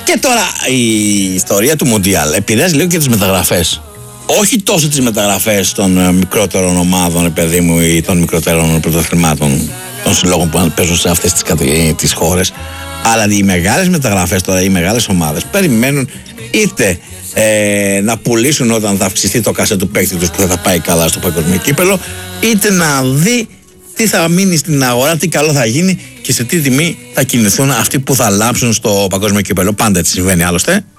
Και τώρα η ιστορία του Μουντιάλ επηρεάζει λίγο και τις μεταγραφές. Όχι τόσο τις μεταγραφές των μικρότερων ομάδων, παιδί μου, ή των μικρότερων πρωταθλημάτων, των συλλόγων που παίζουν σε αυτές τις χώρες, αλλά οι μεγάλες μεταγραφές τώρα, οι μεγάλες ομάδες περιμένουν είτε να πουλήσουν όταν θα αυξηθεί το κασέ του παίκτη τους που θα πάει καλά στο παγκόσμιο κύπελλο, είτε να δει τι θα μείνει στην αγορά, τι καλό θα γίνει και σε τι τιμή θα κινηθούν αυτοί που θα λάψουν στο παγκόσμιο κύπελλο. Πάντα έτσι συμβαίνει άλλωστε.